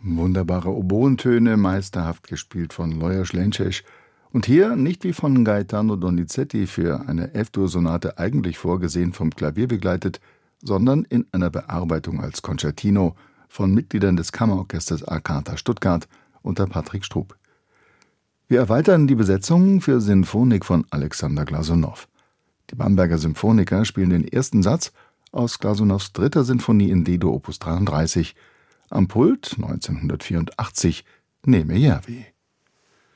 Wunderbare Oboentöne, meisterhaft gespielt von Lajos Lences. Und hier nicht wie von Gaetano Donizetti für eine F-Dur-Sonate eigentlich vorgesehen vom Klavier begleitet, sondern in einer Bearbeitung als Concertino von Mitgliedern des Kammerorchesters Arcata Stuttgart unter Patrick Strub. Wir erweitern die Besetzung für Sinfonik von Alexander Glasunow. Die Bamberger Symphoniker spielen den ersten Satz aus Glasunows 3. Sinfonie in D-Dur Opus 33. Am Pult 1984 Neme Järvi.